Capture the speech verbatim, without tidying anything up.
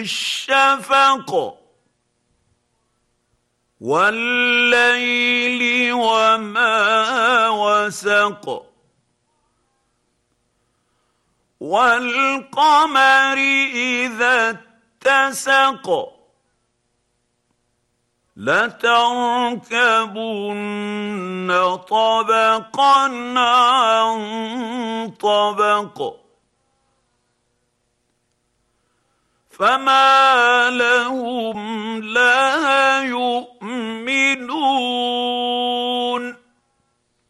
الشفق والليل وما وسق والقمر إذا اتسق لتركبن طبقا عن طبق فما لهم لا يؤمنون